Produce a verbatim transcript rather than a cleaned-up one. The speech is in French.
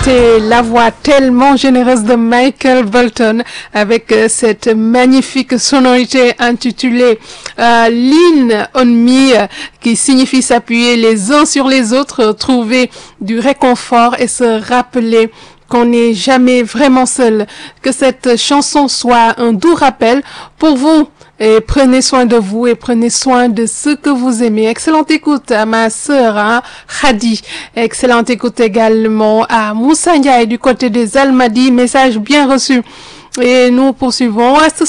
C'était la voix tellement généreuse de Michael Bolton avec euh, cette magnifique sonorité intitulée euh, Lean on Me, euh, qui signifie s'appuyer les uns sur les autres, trouver du réconfort et se rappeler qu'on n'est jamais vraiment seul, que cette chanson soit un doux rappel pour vous. Et prenez soin de vous et prenez soin de ceux que vous aimez. Excellente écoute à ma sœur, hein, Khadi. Excellente écoute également à Moussa Ndiaye du côté des Almadies. Message bien reçu. Et nous poursuivons. Reste